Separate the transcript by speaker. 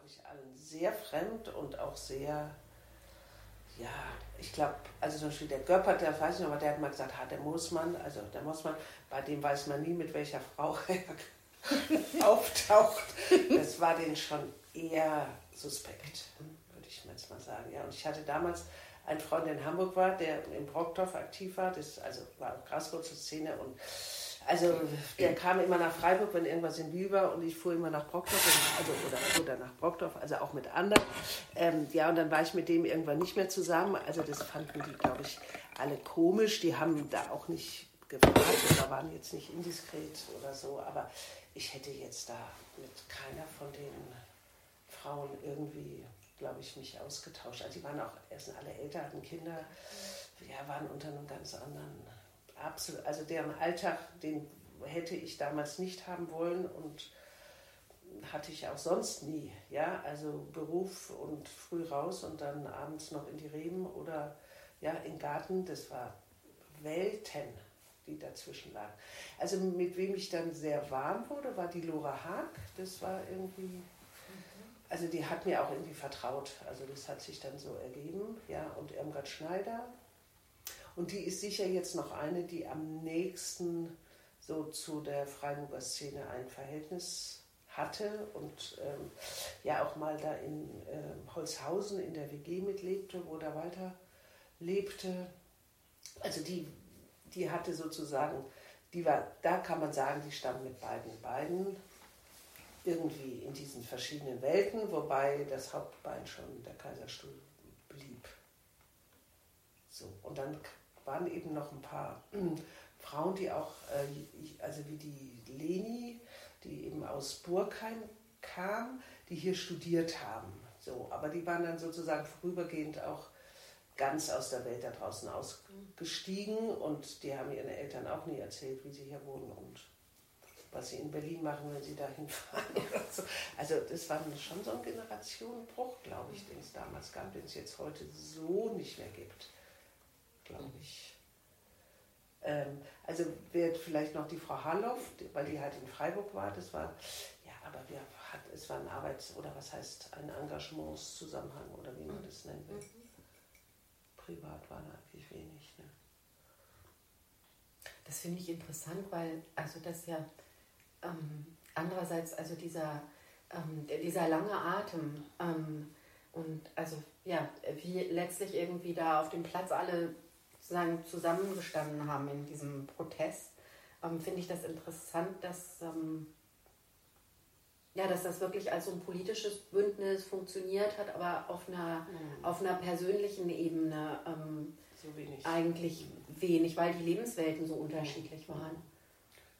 Speaker 1: ich, allen sehr fremd und auch sehr, ja, ich glaube, also zum Beispiel der Göppert, der weiß ich noch, aber der hat mal gesagt, der Moosmann, bei dem weiß man nie, mit welcher Frau er auftaucht. Das war denen schon eher suspekt, würde ich jetzt mal sagen. Ja, und ich hatte damals einen Freund, der in Hamburg war, der in Brockdorf aktiv war, war auch Graswurzelszene und also der kam immer nach Freiburg, wenn irgendwas in Bühl war und ich fuhr immer nach Brockdorf, oder nach Brockdorf, also auch mit anderen. Und dann war ich mit dem irgendwann nicht mehr zusammen. Also das fanden die, glaube ich, alle komisch. Die haben da auch nicht gefragt oder waren jetzt nicht indiskret oder so. Aber ich hätte jetzt da mit keiner von den Frauen irgendwie, glaube ich, mich ausgetauscht. Also die waren auch erst alle älter, hatten Kinder, waren unter einem ganz anderen... Absolut, also deren Alltag, den hätte ich damals nicht haben wollen und hatte ich auch sonst nie. Ja, also Beruf und früh raus und dann abends noch in die Reben oder in den Garten, das war Welten, die dazwischen lagen. Also mit wem ich dann sehr warm wurde, war die Lora Haag. Das war irgendwie, also die hat mir auch irgendwie vertraut. Also das hat sich dann so ergeben. Ja, und Irmgard Schneider. Und die ist sicher jetzt noch eine, die am nächsten so zu der Freiburger Szene ein Verhältnis hatte und auch mal da in Holzhausen in der WG mitlebte, wo der Walter lebte. Also die hatte sozusagen, da kann man sagen, die stand mit beiden irgendwie in diesen verschiedenen Welten, wobei das Hauptbein schon der Kaiserstuhl blieb. So, und dann waren eben noch ein paar Frauen, die auch, also wie die Leni, die eben aus Burgheim kam, die hier studiert haben. So, aber die waren dann sozusagen vorübergehend auch ganz aus der Welt da draußen ausgestiegen und die haben ihren Eltern auch nie erzählt, wie sie hier wohnen und was sie in Berlin machen, wenn sie dahin fahren oder so. Also das war schon so ein Generationenbruch, glaube ich, den es damals gab, den es jetzt heute so nicht mehr gibt. Glaube ich. Also wird vielleicht noch die Frau Harloff, weil die halt in Freiburg war, das war, es war ein ein Engagementszusammenhang oder wie man das nennt. Privat war da eigentlich wenig. Ne?
Speaker 2: Das finde ich interessant, weil also das ja andererseits also dieser lange Atem und also wie letztlich irgendwie da auf dem Platz alle sozusagen zusammengestanden haben in diesem Protest, finde ich das interessant, dass das wirklich als so ein politisches Bündnis funktioniert hat, aber auf einer persönlichen Ebene
Speaker 1: so wenig.
Speaker 2: eigentlich wenig, weil die Lebenswelten so unterschiedlich waren.